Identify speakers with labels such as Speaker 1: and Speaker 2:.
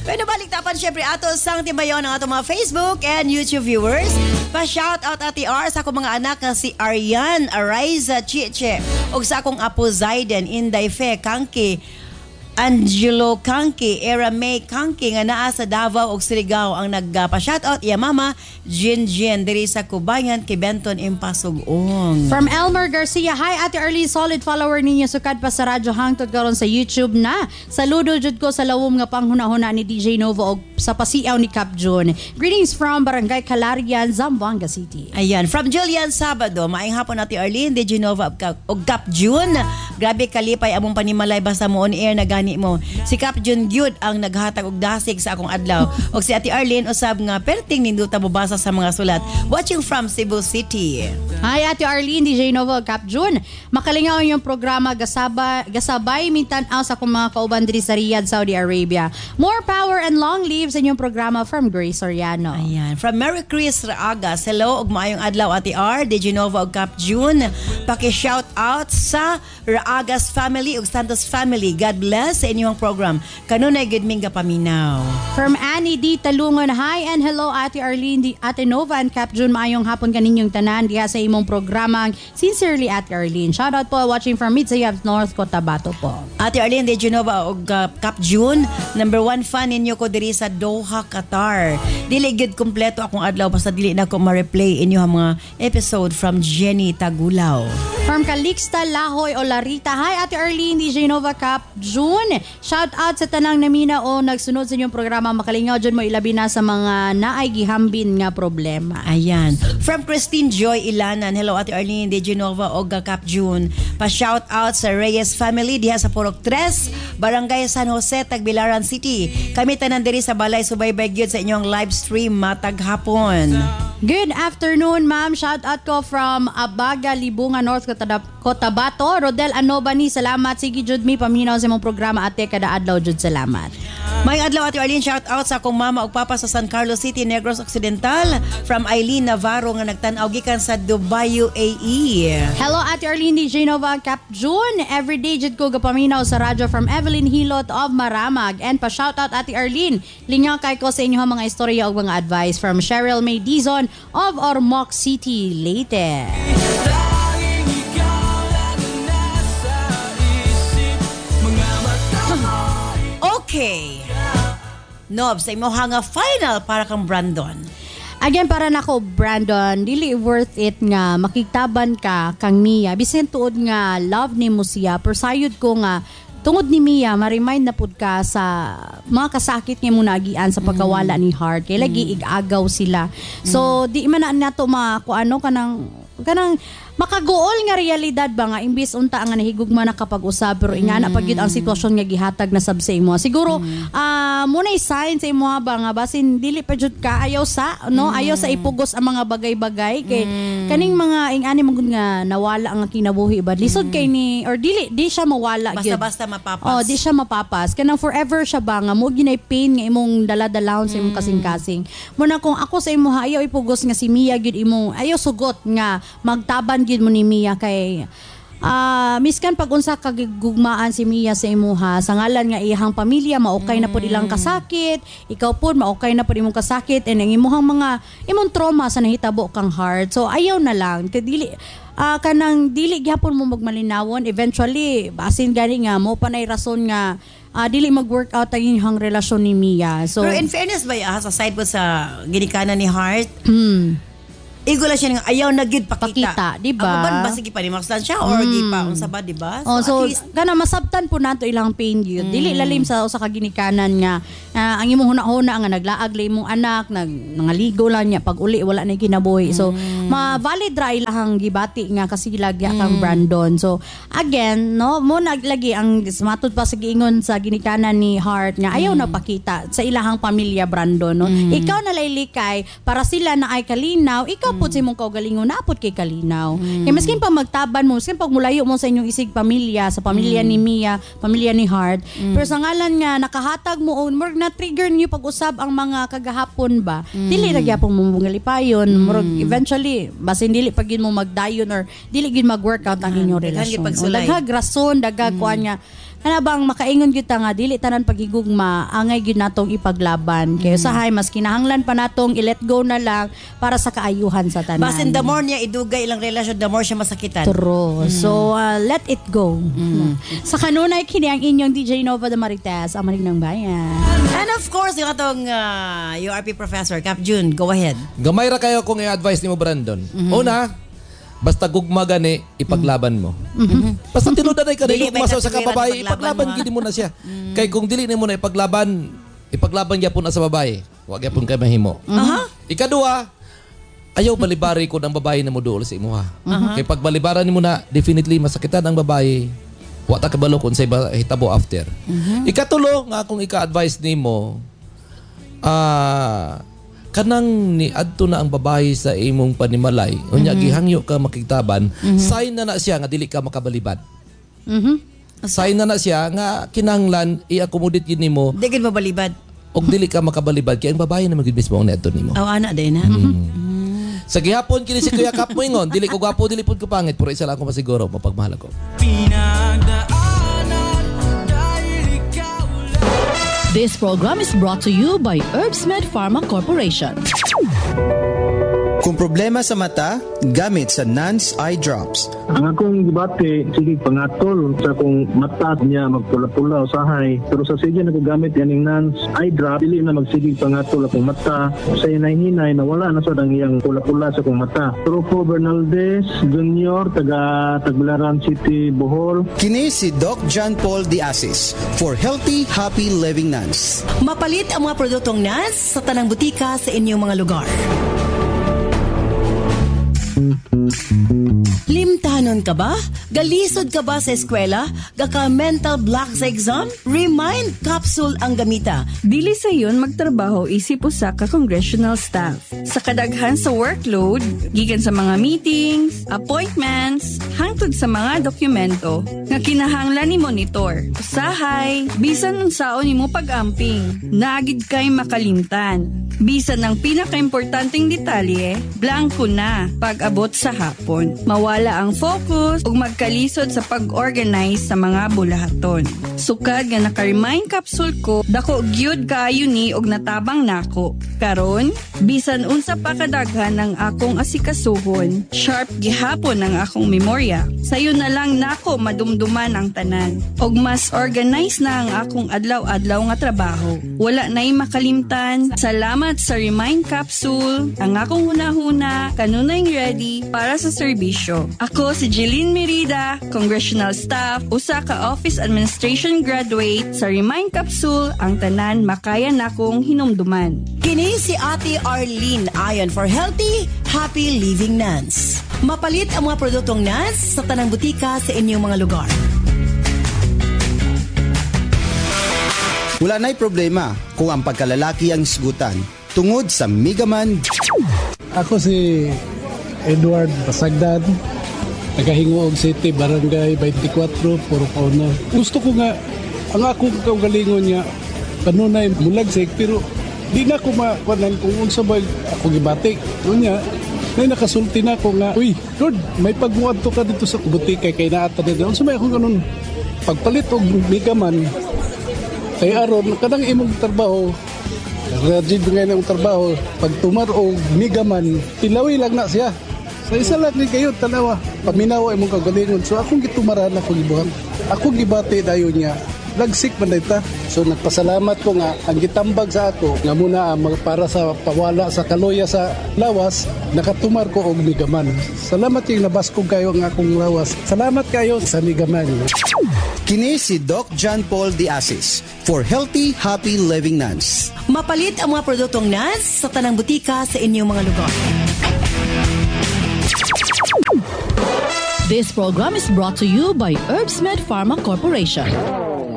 Speaker 1: Pero balik tapan syempre ato sang timbayon ng ato mga Facebook and YouTube viewers. Pa-shout out Ate R sa akong mga anak na si Arian, Ariza, Chiche, ug sa akong apo Zaiden, Inday Fe, Kangki, Angelo Kangki, Era May Kangki nga naa sa Davao ug Surigao ang nagpa-shoutout iya mama Jin diri sa Kubayan kay Benton Impasugong.
Speaker 2: From Elmer Garcia, hi Ate Arlie, solid follower ninyo sukad pa sa radyo hangtod karon sa YouTube na. Saludo jud ko sa lawom nga panghuna-huna ni DJ Novo og sa pasiaw ni Cap June. Greetings from Barangay Calarian, Zamboanga City.
Speaker 1: Ayan, from Julian Sabado, maayong hapon Ate Arlene, DJ Nova og Cap June. Grabe kalipay among panimalay basta mo on air na gani mo. Si Cap June gyud ang naghatag og dasig sa akong adlaw. Og si Ate Arlene usab nga perting ninduta mobasa sa mga sulat. Watching from Cebu City.
Speaker 2: Hi Ate Arlene, DJ Nova, Cap June. Makalingaw yung programa gasabay mintan-aw sa akong mga kauban diri sa Riyadh, Saudi Arabia. More power and long live sa inyong programa from Grace Soriano.
Speaker 1: Ayan, from Merry Chris Raagas. Hello og maayong adlaw Ate R, DJ Nova og Cap June. Paki-shout out sa Raagas family ug Santos family. God bless sa inyong program. Kanunay gid ming gapaminaw.
Speaker 2: From Annie D. Talungon, hi and hello Ate Arlene, Ate Nova and Cap June. Maayong hapon kaninyong tanan diha sa imong programang Sincerely Ate Arlene. Shout out po watching from Midsayab, North Cotabato po.
Speaker 1: Ate Arlene, DJ Nova og Cap June. Number 1 fan ninyo ko diri sa Doha, Qatar. Dili gid kompleto akong adlaw basta dili na ko ma-replay inyo ang mga episode from Jenny Tagulaw.
Speaker 2: From Calixta Lahoy o Larita, hi Ate Arlene, DJ Nova, Cap June. Shout out sa tanang namina o nagsunod sa inyong programa. Makalingaw dyan mo ilabi na sa mga naay gihambin nga problema.
Speaker 1: Ayan. From Christine Joy Ilanan, hello Ate Arlene, DJ Nova og Cap June. Pa-shout out sa Reyes family diha sa Purok 3, Barangay San Jose, Tagbilaran City. Kami tanan diri sa balay subaybay gyud sa inyong live stream matag hapon.
Speaker 2: Good afternoon, ma'am. Shout out ko from Abaga, Libungan, North Cotabato. Rodel Anobani, salamat. Sige jud mi paminaw sa imong programa ate kada adlaw jud salamat.
Speaker 1: May adlaw Ate Arlene, shout out sa akong mama ug papa sa San Carlos City, Negros Occidental. From Eileen Navarro nga nagtan-aw gikan sa Dubai, UAE.
Speaker 2: Hello Ate Arlene, DJ Nova, Cap June. Everyday jud ko gapaminaw sa radyo from Evelyn Hilot of Maramag. And pa-shout out Ate Arlene, lingaw kay ko sa inyo mga istorya ug mga advice from Cheryl May Dizon of Ormoc City, Leyte.
Speaker 1: Okay. Nob, sa imo nga final para kang Brandon.
Speaker 2: Again, para nako Brandon, dili worth it nga makitaban ka kang Mia. Bisan tuod nga love ni mo siya, pero sayod ko nga tungod ni Mia, ma-remind na pud ka sa mga kasakit nga mo nagian sa pagkawala ni Heart. Kaya lagi igagaw sila. So, di man na to kuano kanang makagool nga realidad ba nga imbis unta nga nahigugma na kapag-usab pero ingana pag yun ang sitwasyon nga gihatag na sab sa imo. Siguro muna sign sa imo ba nga basin dili pa jud ka ayaw sa ayaw sa ipugos ang mga bagay-bagay kay kaning mga ingani magud nga nawala ang kinabuhi ba lisod kay ni or di siya mawala gyud.
Speaker 1: Basta mapapas.
Speaker 2: Di siya mapapas. Kanang forever siya ba nga mo ginay pain nga imong dala-dalahon sa imong kasing-kasing. Muna kung ako sa imo ayaw ipugos nga si Mia gyud imong ayaw sugot nga magtaban gyud mo ni Mia kay miskan pag unsa kagigugmaan si Mia sa imuha sa ngalan nga iyang pamilya maokay na pud ilang kasakit, ikaw pud maokay na pud imong kasakit and ang imong trauma sa nahitabo kang Heart. So ayaw na lang kay dili kanang dili gyapon mo magmalinawon eventually basin gani nga mo panay rason nga dili mag-work out ang inyong relasyon ni Mia. So
Speaker 1: pero in fairness ba sa side po sa ginikanan ni Heart, igula siya nga ayaw na gyud pakita.
Speaker 2: Di ba?
Speaker 1: Ako ba sige pa ni Maxlan siya or di pa unsa ba di ba?
Speaker 2: So at least kana masabtan po nato ilang pain gyud. Dili lalim sa usa ka ginikanan nga ang imong huna-huna nga naglaag lay imong anak nangaligo lang niya pag uli wala na kinabuhi. So ma-valid ra ilahang gibati nga kasilag kang Brandon. So again, mo naglagi ang matod pa sa giingon sa ginikanan ni Heart nga ayaw na pakita sa ilahang pamilya Brandon. Ikaw na laylikay para sila na ay kalinaw, ikaw pud sa imong kaugalingon naapod kay kalinaw. Kay maskin pa magtaban mo, maskin pag mulayo mo sa inyong isig pamilya, sa pamilya ni Mia, pamilya ni Heart, pero sa ngalan nga nakahatag mo on, murag na trigger niyo pag-usab ang mga kagahapon ba. Dili ra gyapon mo mungalipayon, murag eventually basin dili pag yun mo magdayon or dili gyud mag-workout ang inyong relasyon. Daghag rason, daghag kuan nga ana bang makaingon gyud ta nga dili tanan pagigugma angay gyud natong ipaglaban kay usahay mas kinahanglan pa natong i-let go na lang para sa kaayuhan sa tanan.
Speaker 1: Basin the more niya idugay ilang relasyon, the more siya masakitan.
Speaker 2: True. So let it go. Sa kanunay kini ang inyong DJ Nova de Marites, ang manig ng bayan.
Speaker 1: And of course, yung atong URP professor, Cap June, go ahead.
Speaker 3: Gamay ra kayo kung i-advise nimo Brandon. Una, basta gugma gani ipaglaban mo. Basta tinudanay ka
Speaker 1: Dili
Speaker 3: dili
Speaker 1: may
Speaker 3: masaw sa
Speaker 1: katuwiran
Speaker 3: kababae,
Speaker 1: ipaglaban
Speaker 3: ipaglaban
Speaker 1: mo,
Speaker 3: gid mo na siya. Kay kung dili nimo na ipaglaban gyapon na sa babae. Wa gyapon kay mahimo. Ikaduha, ayaw balibari ko ng babae na mo duol sa imuha. Kay pag balibaran nimo na, definitely masakitan ang babae. Wa ta kabalo kung sa hitabo after. Ikatulo nga kung ika-advise nimo, kanang ni adto na ang babae sa imong panimalay unya gihangyo ka makigtaban, sign na siya nga dili ka makabalibad. Sign na siya nga kinahanglan i-accommodate yun nimo
Speaker 1: Di gid mabalibad.
Speaker 3: og dili ka makabalibad kay ang babae na magid mismo ang neto nimo.
Speaker 1: Aw ana din na.
Speaker 3: Sa gihapon kini si Kuya Kap mo ingon, dili ko gwapo, dili pud ko pangit, pero isa lang ako masiguro, mapagmahal ako.
Speaker 4: This program is brought to you by Herbsmed Pharma Corporation.
Speaker 5: Kung problema sa mata, gamit sa Nance Eye Drops.
Speaker 6: Ang akong gibati, sige pangatol sa kung mata niya magpula-pula usahay. Pero sa sige na gamit yaning Nance Eye Drop, dili na magsige pangatol akong mata. Sa hinay-hinay na wala na sa iyang pula-pula sa akong mata. Trupo Bernaldez Jr., taga Tagbilaran City, Bohol.
Speaker 5: Kini si Doc John Paul Diasis for Healthy, Happy Living Nance.
Speaker 1: Mapalit ang mga produktong Nance sa tanang butika sa inyong mga lugar. Limtanon ka ba? Galisod ka ba sa eskwela? Gaka mental block sa exam? Remind Capsule ang gamita.
Speaker 7: Dili sa iyon magtrabaho isip usa ka congressional staff. Sa kadaghan sa workload, gikan sa mga meetings, appointments, hangtod sa mga dokumento nga kinahanglan ni monitor. Usahay, bisan unsaon nimo pag-amping, naagid kay makalimtan. Bisan ang pinaka-importanteng detalye, blanco na pag-abot sa hapon. Mawala ang focus ug magkalisod sa pag-organize sa mga bulahaton. Sukad nga naka-remind capsule ko, dako gyud kaayo ni og natabang nako. Karon, bisan unsa pa kadaghan ang akong asikasuhon, sharp gihapon ang akong memorya. Sayo na lang nako madumduman ang tanan. Og mas organize na ang akong adlaw-adlaw nga trabaho. Wala na'y makalimtan. Salamat sa Remind Capsule. Ang akong hunahuna, kanunay ready para sa serbisyo. Ako si Jeline Merida, Congressional Staff, usa ka Office Administration Graduate sa Remind Capsule, ang tanan makaya nakong hinumduman.
Speaker 1: Kini si Ate Arlene Ayon for Healthy, Happy Living Nance. Mapalit ang mga produktong Nance sa tanang butika sa inyong mga lugar.
Speaker 5: Wala na'y problema kung ang pagkalalaki ang isgutan tungod sa Migaman.
Speaker 8: Ako si Edward Basagdan, taga-Hingoog City, Barangay 24, Purok Owner. Gusto ko nga, ang akong kaugalingon niya, kanunay mulagsik, pero di na ako makuanan kung unsa ba ako gibatik. Unya, may nakasulti na ako nga, uy, Lord, may pagmuad to ka dito sa butika kay naata nila. Unsa may akong ganun, pagpalit og Migaman, kay aron, kadang imong trabaho, graduate ngayon ang trabaho, pag tumar o Migaman, tilawi lang na siya. Sa isa lang ni kayo, tanawa, paminawa imong kagalingon. So akong gitumaran ako gibuhang. Ako gibati dayon niya. Lagsik man dita. So nagpasalamat ko nga ang gitambag sa ako nga muna para sa pawala sa kaloya sa lawas, nakatumar ko og Migaman. Salamat yung nabaskog kayo ang akong lawas. Salamat kayo sa Migaman.
Speaker 5: Kini si Doc John Paul Diasis for Healthy, Happy Living Nance.
Speaker 1: Mapalit ang mga produktong Nance sa tanang butika sa inyong mga lugar.
Speaker 4: This program is brought to you by Herbsmed Pharma Corporation.